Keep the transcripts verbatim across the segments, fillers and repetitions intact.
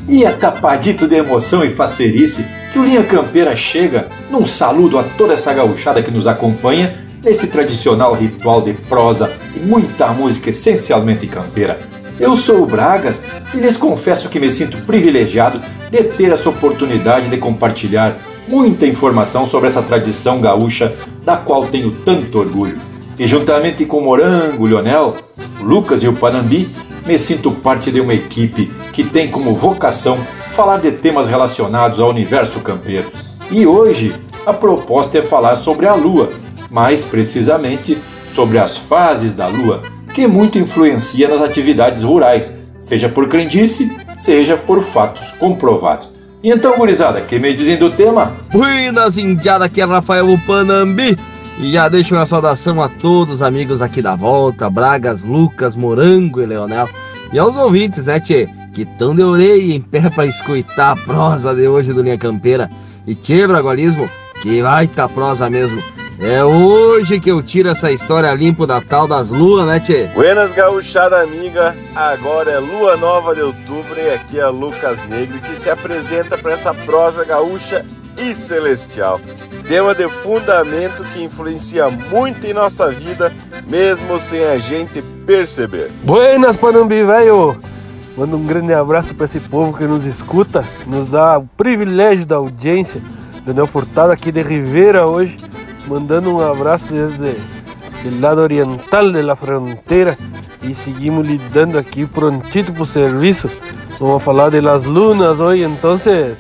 E é tapadito de emoção e facerice que o Linha Campeira chega num saludo a toda essa gauchada que nos acompanha nesse tradicional ritual de prosa e muita música essencialmente campeira. Eu sou o Bragas e lhes confesso que me sinto privilegiado de ter essa oportunidade de compartilhar muita informação sobre essa tradição gaúcha da qual tenho tanto orgulho. E juntamente com o Morango, o Lionel, o Lucas e o Panambi, me sinto parte de uma equipe que tem como vocação falar de temas relacionados ao universo campeiro. E hoje a proposta é falar sobre a Lua, mais precisamente sobre as fases da Lua, que muito influencia nas atividades rurais, seja por crendice, seja por fatos comprovados. E então, gurizada, que me dizem do tema? Buenas, indiada, aqui é Rafael Panambi. E já deixo uma saudação a todos os amigos aqui da volta, Bragas, Lucas, Morango e Leonel. E aos ouvintes, né, tchê, que tão de orelha em pé pra escutar a prosa de hoje do Linha Campeira. E tchê, Bragualismo, que vai tá prosa mesmo. É hoje que eu tiro essa história limpo da tal das luas, né, tchê? Buenas, gauchada amiga. Agora é lua nova de outubro e aqui é Lucas Negro que se apresenta para essa prosa gaúcha e celestial. Tema de fundamento que influencia muito em nossa vida, mesmo sem a gente perceber. Buenas, Panambi, velho! Manda um grande abraço para esse povo que nos escuta, nos dá o privilégio da audiência. Daniel Furtado aqui de Rivera hoje, mandando um abraço desde o lado oriental da fronteira e seguimos lidando aqui prontito pro serviço. Vamos falar de las lunas hoje, então.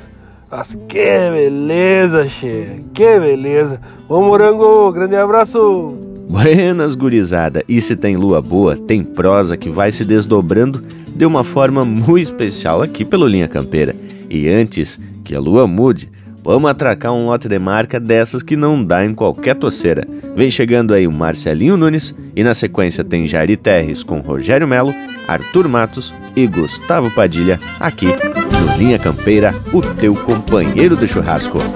Mas que beleza, che, que beleza. Vamos, Morango, grande abraço. Buenas, gurizada. E se tem lua boa, tem prosa que vai se desdobrando de uma forma muito especial aqui pelo Linha Campeira. E antes que a lua mude, vamos atracar um lote de marca dessas que não dá em qualquer toceira. Vem chegando aí o Marcelinho Nunes e na sequência tem Jairi Terres com Rogério Melo, Arthur Matos e Gustavo Padilha aqui no Linha Campeira, o teu companheiro de churrasco.